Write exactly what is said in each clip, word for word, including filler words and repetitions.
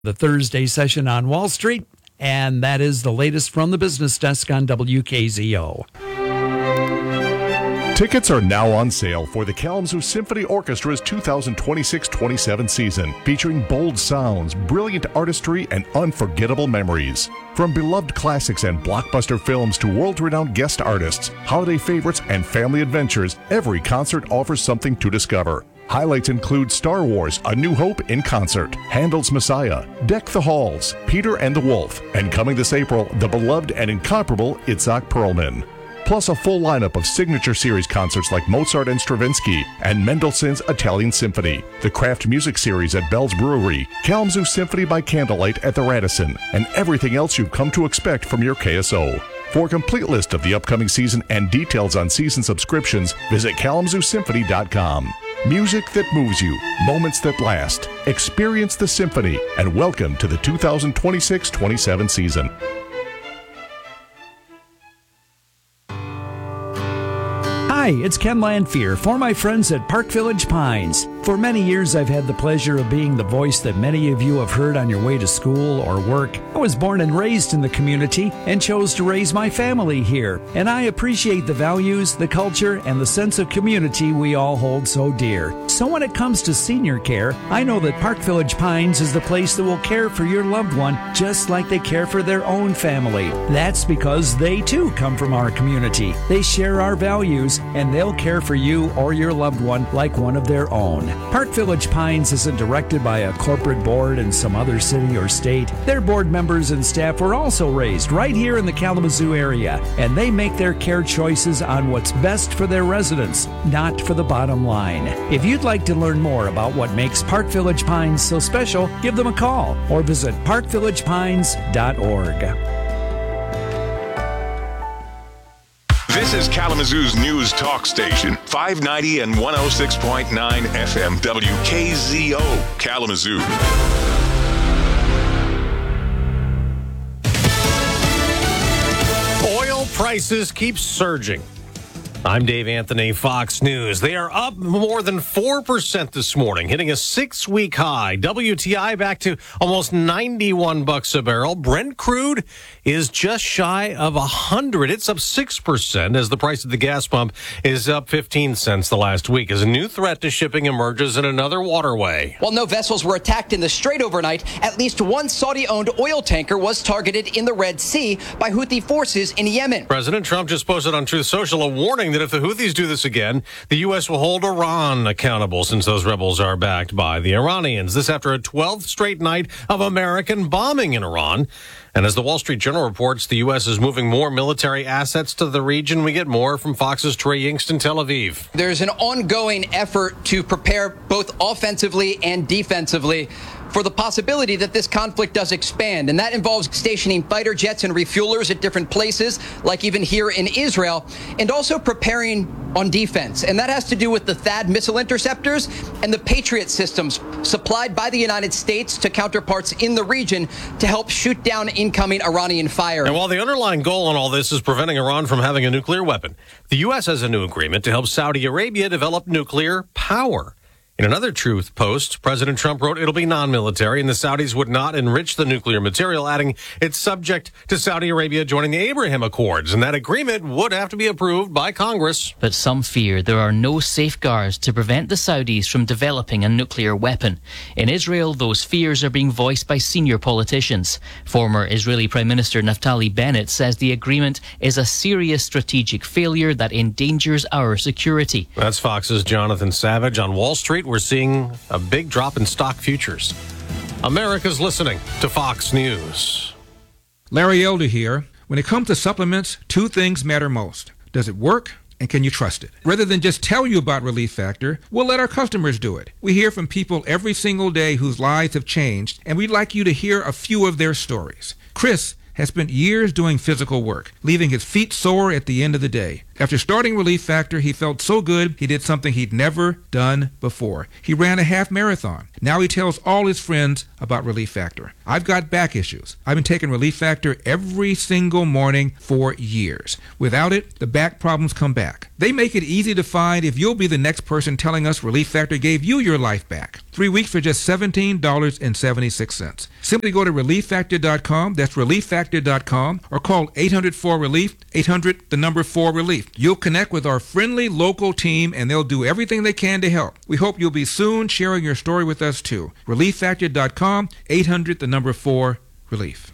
The Thursday session on Wall Street, and that is the latest from the business desk on W K Z O. Tickets are now on sale for the Kalamazoo Symphony Orchestra's two thousand twenty-six twenty-seven season, featuring bold sounds, brilliant artistry, and unforgettable memories. From beloved classics and blockbuster films to world-renowned guest artists, holiday favorites, and family adventures, every concert offers something to discover. Highlights include Star Wars: A New Hope in concert, Handel's Messiah, Deck the Halls, Peter and the Wolf, and coming this April, the beloved and incomparable Itzhak Perlman. Plus a full lineup of signature series concerts like Mozart and Stravinsky and Mendelssohn's Italian Symphony, the Craft Music Series at Bell's Brewery, Kalamazoo Symphony by Candlelight at the Radisson, and everything else you've come to expect from your K S O. For a complete list of the upcoming season and details on season subscriptions, visit kalamazoo symphony dot com. Music that moves you, moments that last. Experience the symphony, and welcome to the two thousand twenty-six twenty-seven season. Hi, it's Ken Lanfear for my friends at Park Village Pines. For many years, I've had the pleasure of being the voice that many of you have heard on your way to school or work. I was born and raised in the community and chose to raise my family here. And I appreciate the values, the culture, and the sense of community we all hold so dear. So when it comes to senior care, I know that Park Village Pines is the place that will care for your loved one just like they care for their own family. That's because they too come from our community. They share our values, and they'll care for you or your loved one like one of their own. Park Village Pines isn't directed by a corporate board in some other city or state. Their board members and staff were also raised right here in the Kalamazoo area, and they make their care choices on what's best for their residents, not for the bottom line. If you'd like to learn more about what makes Park Village Pines so special, give them a call or visit park village pines dot org. This is Kalamazoo's news talk station, five ninety and one oh six point nine F M W K Z O, Kalamazoo. Oil prices keep surging. I'm Dave Anthony, Fox News. They are up more than four percent this morning, hitting a six-week high. W T I back to almost ninety-one bucks a barrel. Brent crude is just shy of one hundred. It's up six percent as the price of the gas pump is up fifteen cents the last week as a new threat to shipping emerges in another waterway. While no vessels were attacked in the Strait overnight, at least one Saudi-owned oil tanker was targeted in the Red Sea by Houthi forces in Yemen. President Trump just posted on Truth Social a warning that if the Houthis do this again, the U S will hold Iran accountable since those rebels are backed by the Iranians. This after a twelfth straight night of American bombing in Iran. And as the Wall Street Journal reports, the U S is moving more military assets to the region. We get more from Fox's Trey Yingst in Tel Aviv. There's an ongoing effort to prepare both offensively and defensively for the possibility that this conflict does expand. And that involves stationing fighter jets and refuelers at different places, like even here in Israel, and also preparing on defense. And that has to do with the THAAD missile interceptors and the Patriot systems supplied by the United States to counterparts in the region to help shoot down incoming Iranian fire. And while the underlying goal in all this is preventing Iran from having a nuclear weapon, the U S has a new agreement to help Saudi Arabia develop nuclear power. In another Truth post, President Trump wrote it'll be non-military and the Saudis would not enrich the nuclear material, adding it's subject to Saudi Arabia joining the Abraham Accords, and that agreement would have to be approved by Congress. But some fear there are no safeguards to prevent the Saudis from developing a nuclear weapon. In Israel, those fears are being voiced by senior politicians. Former Israeli Prime Minister Naftali Bennett says the agreement is a serious strategic failure that endangers our security. That's Fox's Jonathan Savage. On Wall Street, we're seeing a big drop in stock futures. America's listening to Fox News. Larry Elder here. When it comes to supplements, two things matter most. Does it work? And can you trust it? Rather than just tell you about Relief Factor, we'll let our customers do it. We hear from people every single day whose lives have changed, and we'd like you to hear a few of their stories. Chris has spent years doing physical work, leaving his feet sore at the end of the day. After starting Relief Factor, he felt so good he did something he'd never done before. He ran a half marathon. Now he tells all his friends about Relief Factor. I've got back issues. I've been taking Relief Factor every single morning for years. Without it, the back problems come back. They make it easy to find if you'll be the next person telling us Relief Factor gave you your life back. Three weeks for just seventeen dollars and seventy-six cents. Simply go to relief factor dot com, that's relief factor dot com, or call eight hundred four relief, eight hundred, the number four relief. You'll connect with our friendly local team and they'll do everything they can to help. We hope you'll be soon sharing your story with us too. relief factor dot com, eight hundred, the number four relief.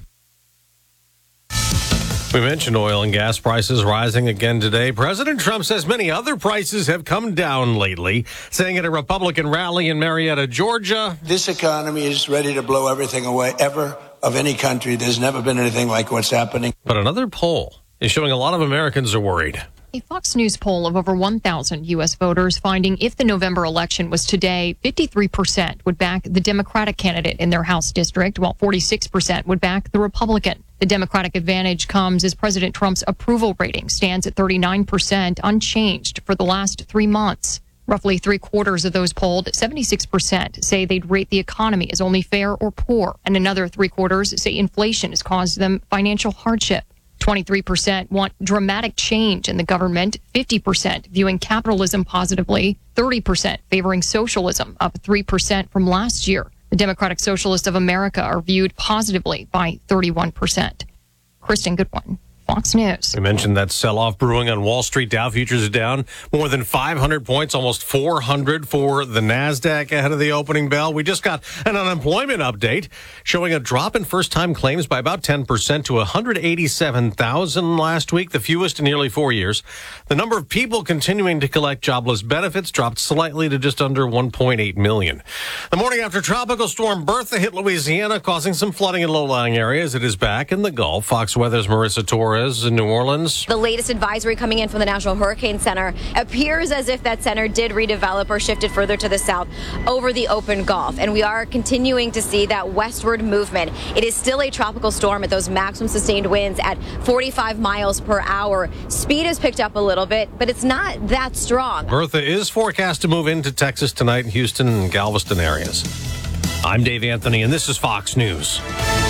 We mentioned oil and gas prices rising again today. President Trump says many other prices have come down lately, saying at a Republican rally in Marietta, Georgia, this economy is ready to blow everything away ever of any country. There's never been anything like what's happening. But another poll is showing a lot of Americans are worried. A Fox News poll of over one thousand U S voters finding if the November election was today, fifty-three percent would back the Democratic candidate in their House district, while forty-six percent would back the Republican. The Democratic advantage comes as President Trump's approval rating stands at thirty-nine percent, unchanged for the last three months. Roughly three quarters of those polled, seventy-six percent, say they'd rate the economy as only fair or poor, and another three quarters say inflation has caused them financial hardship. twenty-three percent want dramatic change in the government, fifty percent viewing capitalism positively, thirty percent favoring socialism, up three percent from last year. The Democratic Socialists of America are viewed positively by thirty-one percent. Kristen Goodwin, Fox News. We mentioned that sell-off brewing on Wall Street. Dow futures are down more than five hundred points, almost four hundred for the NASDAQ ahead of the opening bell. We just got an unemployment update showing a drop in first-time claims by about ten percent to one hundred eighty-seven thousand last week, the fewest in nearly four years. The number of people continuing to collect jobless benefits dropped slightly to just under one point eight million. The morning after Tropical Storm Bertha hit Louisiana, causing some flooding in low-lying areas. It is back in the Gulf. Fox Weather's Marissa Torres in New Orleans. The latest advisory coming in from the National Hurricane Center appears as if that center did redevelop or shifted further to the south over the open Gulf. And we are continuing to see that westward movement. It is still a tropical storm at those maximum sustained winds at forty-five miles per hour. Speed has picked up a little bit, but it's not that strong. Bertha is forecast to move into Texas tonight in Houston and Galveston areas. I'm Dave Anthony, and this is Fox News.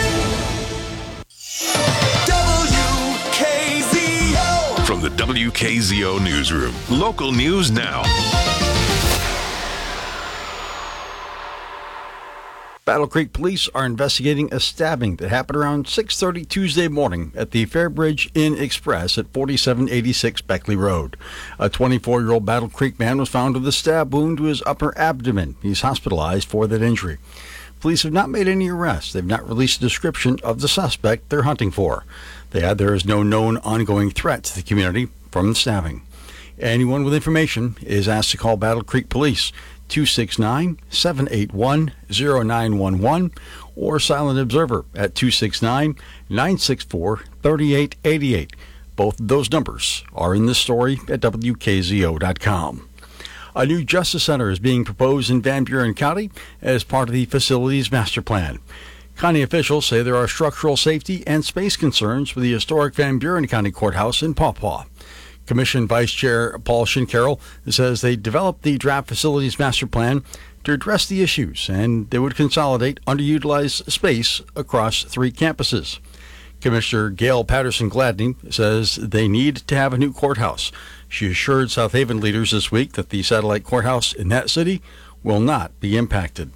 From the W K Z O Newsroom, local news now. Battle Creek police are investigating a stabbing that happened around six thirty Tuesday morning at the Fairbridge Inn Express at forty-seven eighty-six Beckley Road. A twenty-four-year-old Battle Creek man was found with a stab wound to his upper abdomen. He's hospitalized for that injury. Police have not made any arrests. They've not released a description of the suspect they're hunting for. They add there is no known ongoing threat to the community from the stabbing. Anyone with information is asked to call Battle Creek Police, two six nine, seven eight one, zero nine one one, or Silent Observer at two six nine, nine six four, three eight eight eight. Both of those numbers are in this story at W K Z O dot com. A new Justice Center is being proposed in Van Buren County as part of the facility's master plan. County officials say there are structural safety and space concerns with the historic Van Buren County Courthouse in Paw Paw. Commission Vice Chair Paul Shincarroll says they developed the draft facilities master plan to address the issues, and they would consolidate underutilized space across three campuses. Commissioner Gail Patterson Gladney says they need to have a new courthouse. She assured South Haven leaders this week that the satellite courthouse in that city will not be impacted.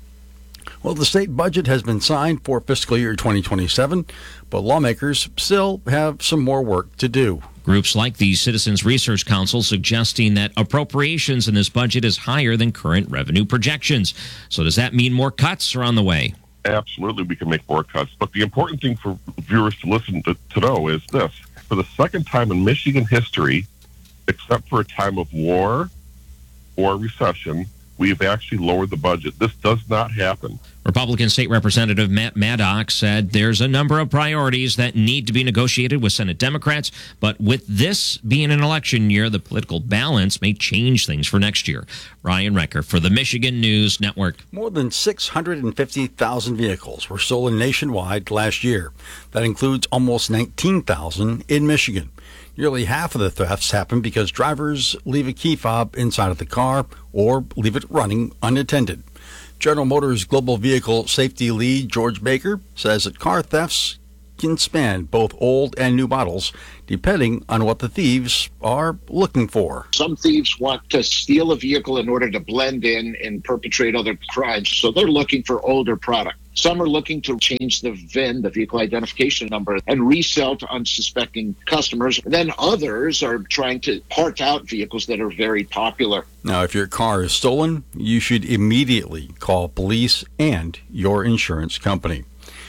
Well, the state budget has been signed for fiscal year twenty twenty-seven, but lawmakers still have some more work to do. Groups like the Citizens Research Council suggesting that appropriations in this budget is higher than current revenue projections. So does that mean more cuts are on the way? Absolutely, we can make more cuts. But the important thing for viewers to listen to, to know is this. For the second time in Michigan history, except for a time of war or recession, we've actually lowered the budget. This does not happen. Republican State Representative Matt Maddox said there's a number of priorities that need to be negotiated with Senate Democrats, but with this being an election year, the political balance may change things for next year. Ryan Recker for the Michigan News Network. More than six hundred fifty thousand vehicles were stolen nationwide last year. That includes almost nineteen thousand in Michigan. Nearly half of the thefts happen because drivers leave a key fob inside of the car or leave it running unattended. General Motors Global Vehicle Safety Lead George Baker says that car thefts can span both old and new models, depending on what the thieves are looking for. Some thieves want to steal a vehicle in order to blend in and perpetrate other crimes, so they're looking for older product. Some are looking to change the V I N, the vehicle identification number, and resell to unsuspecting customers. Then others are trying to part out vehicles that are very popular. Now, if your car is stolen, you should immediately call police and your insurance company.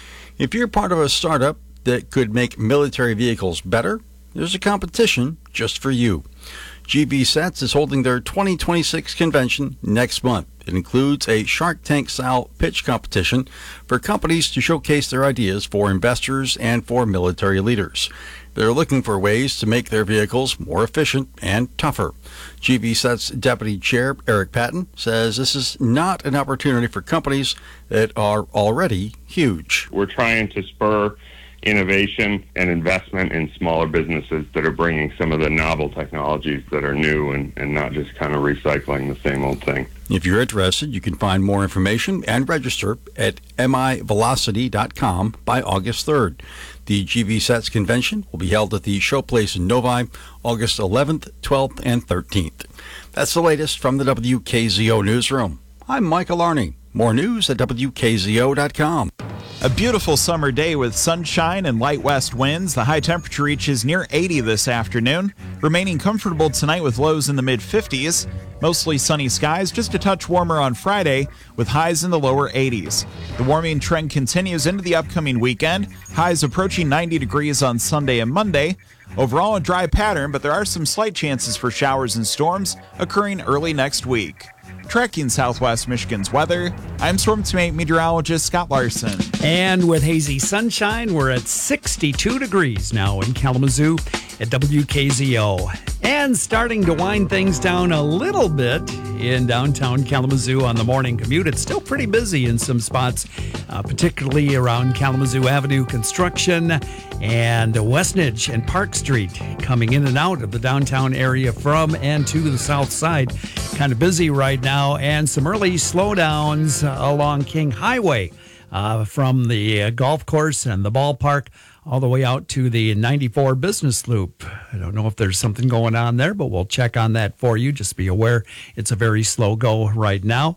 If you're part of a startup that could make military vehicles better, there's a competition just for you. G V Sets is holding their twenty twenty-six convention next month. It includes a Shark Tank-style pitch competition for companies to showcase their ideas for investors and for military leaders. They're looking for ways to make their vehicles more efficient and tougher. G V Sets Deputy Chair Eric Patton says this is not an opportunity for companies that are already huge. We're trying to spur innovation and investment in smaller businesses that are bringing some of the novel technologies that are new and, and not just kind of recycling the same old thing. If you're interested, you can find more information and register at M I velocity dot com by August third. The G V Sets convention will be held at the Showplace in Novi, August eleventh, twelfth, and thirteenth. That's the latest from the W K Z O Newsroom. I'm Michael Arney. More news at W K Z O dot com. A beautiful summer day with sunshine and light west winds. The high temperature reaches near eighty this afternoon, remaining comfortable tonight with lows in the mid fifties. Mostly sunny skies, just a touch warmer on Friday with highs in the lower eighties. The warming trend continues into the upcoming weekend. Highs approaching ninety degrees on Sunday and Monday. Overall a dry pattern, but there are some slight chances for showers and storms occurring early next week. Tracking Southwest Michigan's weather, I'm Storm Team meteorologist Scott Larson. And with hazy sunshine, we're at sixty-two degrees now in Kalamazoo at W K Z O. And starting to wind things down a little bit in downtown Kalamazoo on the morning commute. It's still pretty busy in some spots, uh, particularly around Kalamazoo Avenue construction and Westnedge and Park Street, coming in and out of the downtown area from and to the south side. Kind of busy right now, and some early slowdowns along King Highway uh, from the uh, golf course and the ballpark all the way out to the ninety-four Business Loop. I don't know if there's something going on there, but we'll check on that for you. Just be aware it's a very slow go right now.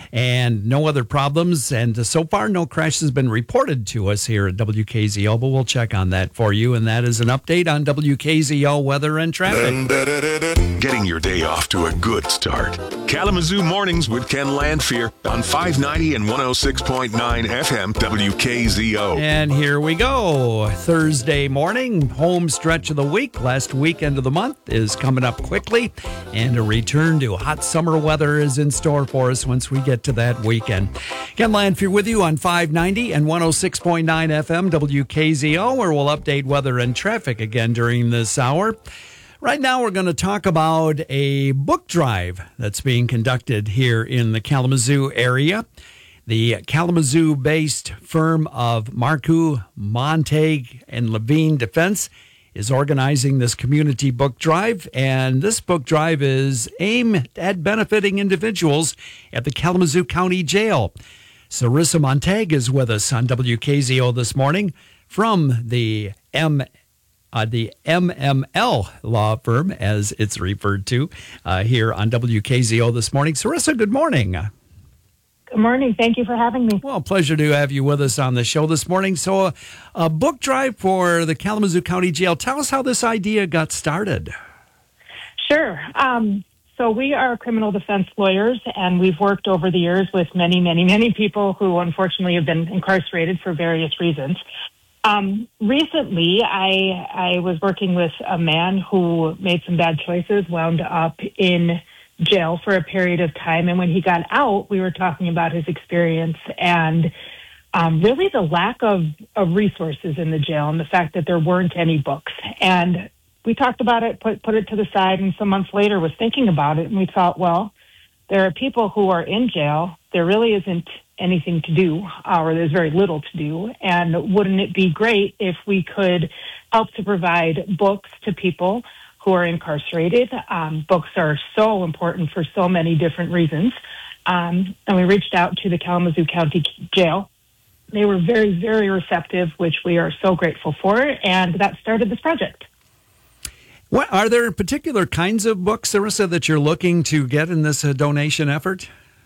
And no other problems. And so far, no crash has been reported to us here at W K Z O, but we'll check on that for you. And that is an update on W K Z O weather and traffic. Getting your day off to a good start. Kalamazoo Mornings with Ken Landfear on five ninety and one oh six point nine F M W K Z O. And here we go. Thursday morning, home stretch of the week. Last weekend of the month is coming up quickly. And a return to hot summer weather is in store for us once we get to that weekend. Ken Landfear with you on five ninety and one oh six point nine F M W K Z O, where we'll update weather and traffic again during this hour. Right now, we're going to talk about a book drive that's being conducted here in the Kalamazoo area. The Kalamazoo-based firm of Marcoux, Montague, and Levine Defense is organizing this community book drive, and this book drive is aimed at benefiting individuals at the Kalamazoo County Jail. Sarissa Montague is with us on W K Z O this morning from the M. Uh, the M M L law firm, as it's referred to uh, here on W K Z O this morning. Sarissa, good morning. Good morning. Thank you for having me. Well, pleasure to have you with us on the show this morning. So uh, a book drive for the Kalamazoo County Jail. Tell us how this idea got started. Sure. Um, so we are criminal defense lawyers, and we've worked over the years with many, many, many people who unfortunately have been incarcerated for various reasons. Um, recently, I, I was working with a man who made some bad choices, wound up in jail for a period of time. And when he got out, we were talking about his experience and um, really the lack of, of resources in the jail and the fact that there weren't any books. And we talked about it, put, put it to the side, and some months later was thinking about it. And we thought, well, there are people who are in jail. There really isn't anything to do, or there's very little to do. And wouldn't it be great if we could help to provide books to people who are incarcerated. Um, books are so important for so many different reasons. Um, and we reached out to the Kalamazoo County Jail. They were very, very receptive, which we are so grateful for, and that started this project. What are there particular kinds of books, Sarissa, that you're looking to get in this uh, donation effort?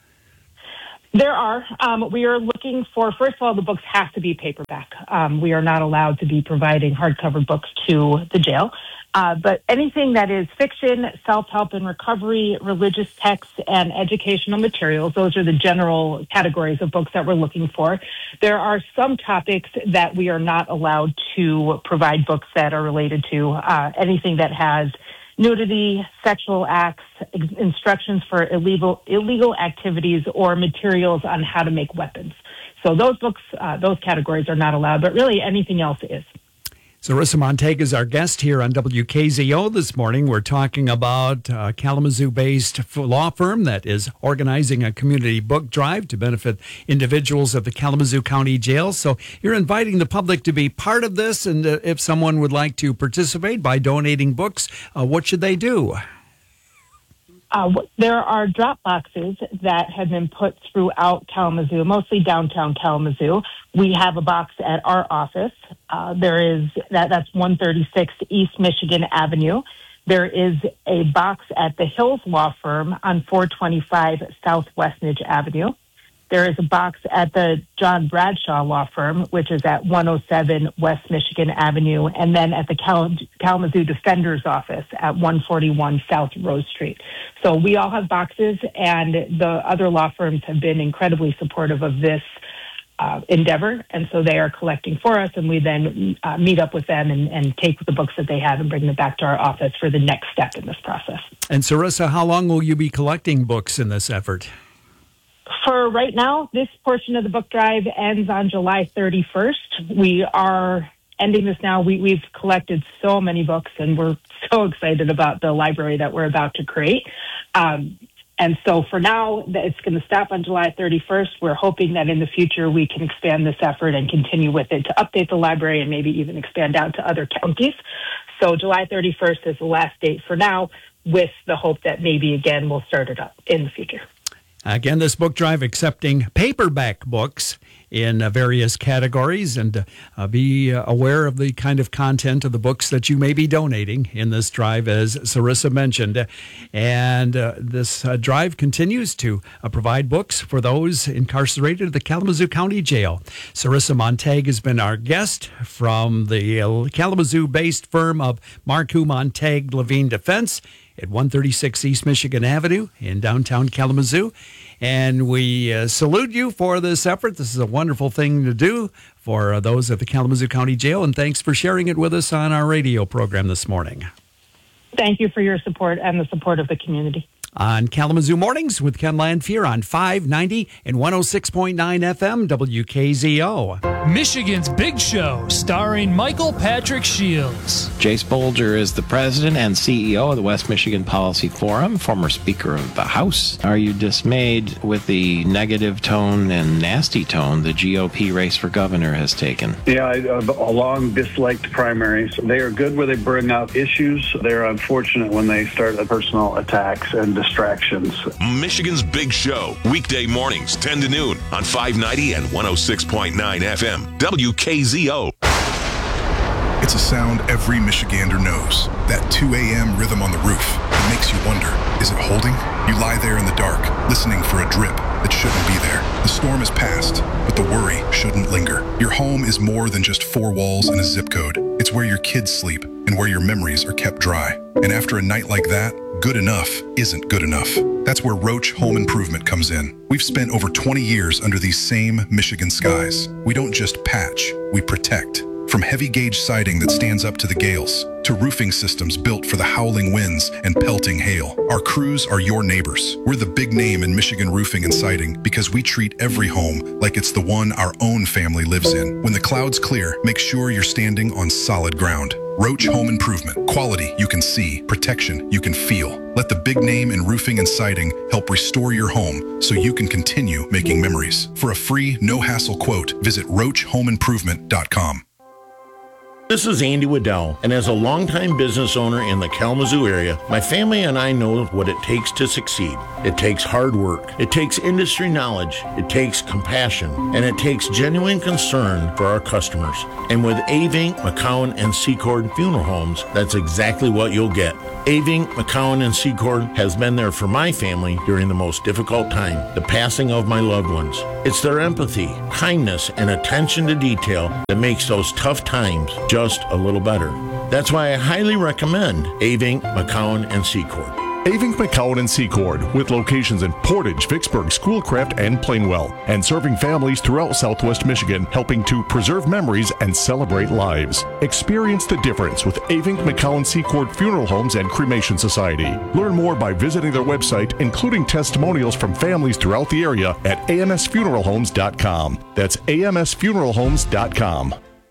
There are. Um, we are looking for, first of all, the books have to be paperback. Um, we are not allowed to be providing hardcover books to the jail. Uh, but anything that is fiction, self-help and recovery, religious texts, and educational materials, those are the general categories of books that we're looking for. There are some topics that we are not allowed to provide books that are related to. Uh, anything that has nudity, sexual acts, ex- instructions for illegal illegal activities, or materials on how to make weapons. So those books, uh, those categories are not allowed, but really anything else is. Sarissa Montague is our guest here on W K Z O this morning. We're talking about a Kalamazoo-based law firm that is organizing a community book drive to benefit individuals at the Kalamazoo County Jail. So you're inviting the public to be part of this, and uh, if someone would like to participate by donating books, uh, what should they do? Uh, there are drop boxes that have been put throughout Kalamazoo, mostly downtown Kalamazoo. We have a box at our office. Uh, there is that, that's one thirty-six East Michigan Avenue. There is a box at the Hills Law Firm on four twenty-five South Westnedge Avenue. There is a box at the John Bradshaw Law Firm, which is at one oh seven West Michigan Avenue, and then at the Kal- Kalamazoo Defender's Office at one forty-one South Rose Street. So we all have boxes, and the other law firms have been incredibly supportive of this uh, endeavor, and so they are collecting for us, and we then uh, meet up with them and, and take the books that they have and bring them back to our office for the next step in this process. And Sarissa, how long will you be collecting books in this effort? For right now, this portion of the book drive ends on July thirty-first. We are ending this now. We, we've collected so many books, and we're so excited about the library that we're about to create. Um, and so for now, it's going to stop on July thirty-first. We're hoping that in the future we can expand this effort and continue with it to update the library and maybe even expand out to other counties. So July thirty-first is the last date for now, with the hope that maybe again we'll start it up in the future. Again, this book drive accepting paperback books in uh, various categories, and uh, be uh, aware of the kind of content of the books that you may be donating in this drive, as Sarissa mentioned. And uh, this uh, drive continues to uh, provide books for those incarcerated at the Kalamazoo County Jail. Sarissa Montague has been our guest from the uh, Kalamazoo-based firm of Marcoux Montague Levine Defense at one thirty-six East Michigan Avenue in downtown Kalamazoo. And we uh, salute you for this effort. This is a wonderful thing to do for uh, those at the Kalamazoo County Jail, and thanks for sharing it with us on our radio program this morning. Thank you for your support and the support of the community. On Kalamazoo Mornings with Ken Lanfear on five ninety and one oh six point nine F M W K Z O. Michigan's Big Show, starring Michael Patrick Shields. Jace Bolger is the president and C E O of the West Michigan Policy Forum, former Speaker of the House. Are you dismayed with the negative tone and nasty tone the G O P race for governor has taken? Yeah, I've a long disliked primaries. They are good where they bring out issues. They're unfortunate when they start personal attacks and distractions. Michigan's Big Show, weekday mornings, ten to noon on five ninety and one oh six point nine F M, W K Z O. It's a sound every Michigander knows. That two a.m. rhythm on the roof. It makes you wonder, is it holding? You lie there in the dark, listening for a drip that shouldn't be there. The storm is past, but the worry shouldn't linger. Your home is more than just four walls and a zip code. It's where your kids sleep and where your memories are kept dry. And after a night like that, good enough isn't good enough. That's where Roach Home Improvement comes in. We've spent over twenty years under these same Michigan skies. We don't just patch, we protect. From heavy gauge siding that stands up to the gales, to roofing systems built for the howling winds and pelting hail, our crews are your neighbors. We're the big name in Michigan roofing and siding because we treat every home like it's the one our own family lives in. When the clouds clear, make sure you're standing on solid ground. Roach Home Improvement. Quality you can see, protection you can feel. Let the big name in roofing and siding help restore your home so you can continue making memories. For a free, no-hassle quote, visit roach home improvement dot com. This is Andy Waddell, and as a longtime business owner in the Kalamazoo area, my family and I know what it takes to succeed. It takes hard work, it takes industry knowledge, it takes compassion, and it takes genuine concern for our customers. And with Avink, McCowan, and Secord Funeral Homes, that's exactly what you'll get. Avink, McCowan, and Secord has been there for my family during the most difficult time, the passing of my loved ones. It's their empathy, kindness, and attention to detail that makes those tough times just a little better. That's why I highly recommend Avink, McCowan, and Secord. Avink, McCowan, and Secord, with locations in Portage, Vicksburg, Schoolcraft, and Plainwell, and serving families throughout Southwest Michigan, helping to preserve memories and celebrate lives. Experience the difference with Avink, McCowan, Secord Funeral Homes and Cremation Society. Learn more by visiting their website, including testimonials from families throughout the area at a m s funeral homes dot com. That's a m s funeral homes dot com.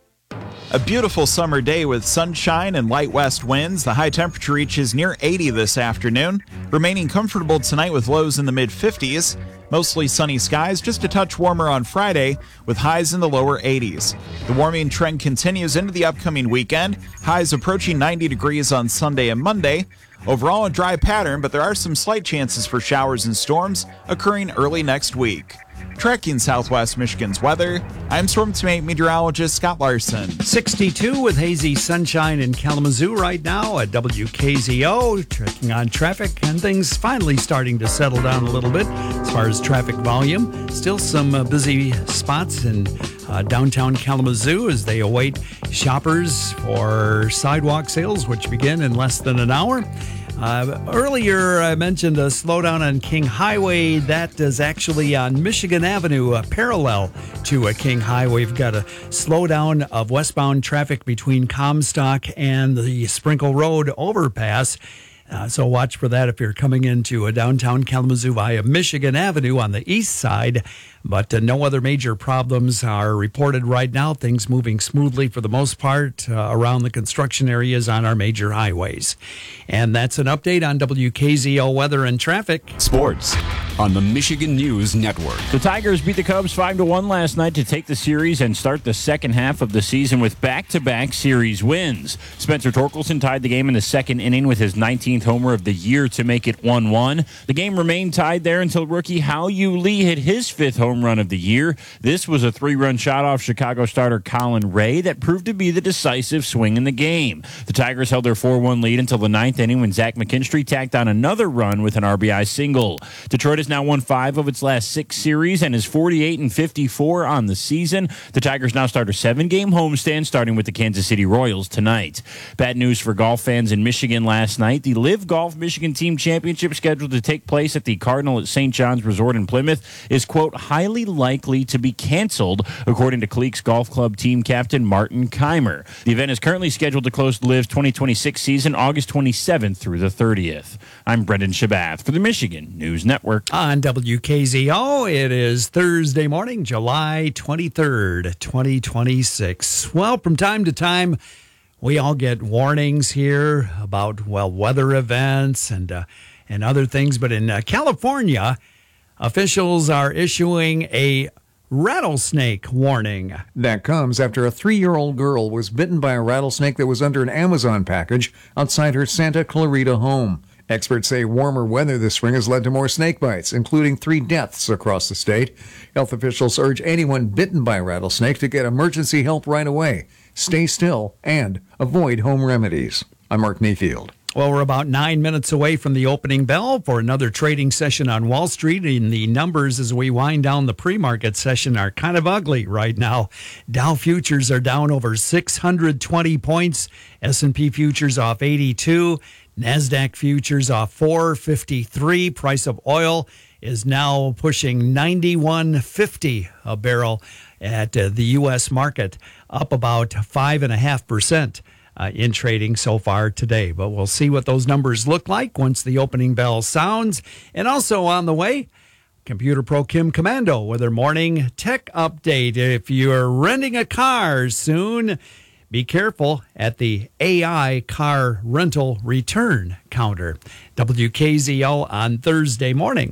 A beautiful summer day with sunshine and light west winds. The high temperature reaches near eighty this afternoon, remaining comfortable tonight with lows in the mid fifties. Mostly sunny skies, just a touch warmer on Friday with highs in the lower eighties. The warming trend continues into the upcoming weekend, highs approaching ninety degrees on Sunday and Monday. Overall, a dry pattern, but there are some slight chances for showers and storms occurring early next week. Tracking Southwest Michigan's weather, I'm Storm Team eight meteorologist Scott Larson. sixty-two with hazy sunshine in Kalamazoo right now at W K Z O. Checking on traffic, and things finally starting to settle down a little bit as far as traffic volume. Still some uh, busy spots in uh, downtown Kalamazoo as they await shoppers for sidewalk sales, which begin in less than an hour. Uh, earlier, I mentioned a slowdown on King Highway. That is actually on Michigan Avenue, uh, parallel to uh, King Highway. We've got a slowdown of westbound traffic between Comstock and the Sprinkle Road overpass. Uh, so watch for that if you're coming into uh, downtown Kalamazoo via Michigan Avenue on the east side. But uh, no other major problems are reported right now. Things moving smoothly for the most part uh, around the construction areas on our major highways. And that's an update on W K Z O weather and traffic. Sports on the Michigan News Network. The Tigers beat the Cubs five to one last night to take the series and start the second half of the season with back-to-back series wins. Spencer Torkelson tied the game in the second inning with his nineteenth homer of the year to make it one one. The game remained tied there until rookie Hao-Yu Lee hit his fifth home run of the year. This was a three-run shot off Chicago starter Colin Ray that proved to be the decisive swing in the game. The Tigers held their four one lead until the ninth inning when Zach McKinstry tacked on another run with an R B I single. Detroit has now won five of its last six series and is forty-eight and fifty-four on the season. The Tigers now start a seven-game homestand starting with the Kansas City Royals tonight. Bad news for golf fans in Michigan last night. The Live Golf Michigan Team Championship, scheduled to take place at the Cardinal at Saint John's Resort in Plymouth, is, quote, highly likely to be canceled, according to Cleeks Golf Club team captain Martin Keimer. The event is currently scheduled to close Live's twenty twenty-six season August twenty-seventh through the thirtieth. I'm Brendan Shabath for the Michigan News Network. On W K Z O, it is Thursday morning, July twenty-third, twenty twenty-six. Well, from time to time, we all get warnings here about, well, weather events and uh, and other things. But in uh, California, officials are issuing a rattlesnake warning. That comes after a three-year-old girl was bitten by a rattlesnake that was under an Amazon package outside her Santa Clarita home. Experts say warmer weather this spring has led to more snake bites, including three deaths across the state. Health officials urge anyone bitten by a rattlesnake to get emergency help right away, stay still, and avoid home remedies. I'm Mark Mayfield. Well, we're about nine minutes away from the opening bell for another trading session on Wall Street, and the numbers as we wind down the pre-market session are kind of ugly right now. Dow futures are down over six hundred twenty points, S and P futures off eighty-two, NASDAQ futures off four fifty-three. Price of oil is now pushing ninety-one fifty a barrel at uh, the U S market, up about five point five percent. Uh, in trading so far today. But we'll see what those numbers look like once the opening bell sounds. And also on the way, Computer Pro Kim Commando with her morning tech update. If you're renting a car soon, be careful at the A I car rental return counter. W K Z O on Thursday morning.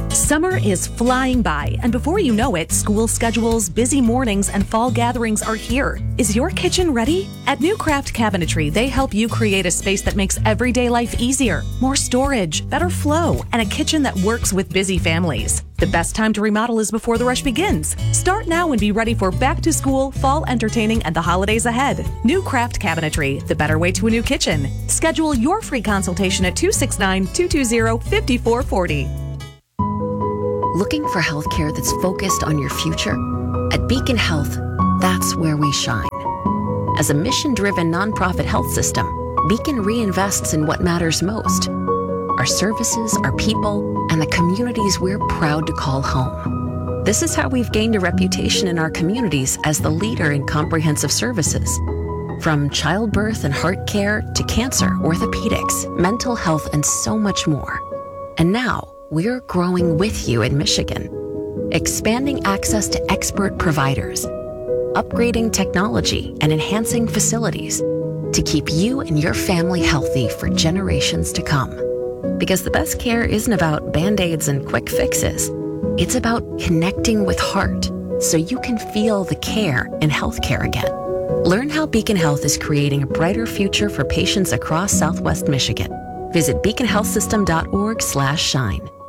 Summer is flying by, and before you know it, school schedules, busy mornings, and fall gatherings are here. Is your kitchen ready? At New Craft Cabinetry, they help you create a space that makes everyday life easier, more storage, better flow, and a kitchen that works with busy families. The best time to remodel is before the rush begins. Start now and be ready for back to school, fall entertaining, and the holidays ahead. New Craft Cabinetry, the better way to a new kitchen. Schedule your free consultation at two six nine, two two zero, five four four zero. Looking for healthcare that's focused on your future? At Beacon Health, that's where we shine. As a mission-driven nonprofit health system, Beacon reinvests in what matters most: our services, our people, and the communities we're proud to call home. This is how we've gained a reputation in our communities as the leader in comprehensive services. From childbirth and heart care to cancer, orthopedics, mental health, and so much more. And now, we're growing with you in Michigan, expanding access to expert providers, upgrading technology, and enhancing facilities to keep you and your family healthy for generations to come. Because the best care isn't about Band-Aids and quick fixes. It's about connecting with heart so you can feel the care in healthcare again. Learn how Beacon Health is creating a brighter future for patients across Southwest Michigan. Visit beacon health system dot org slash shine.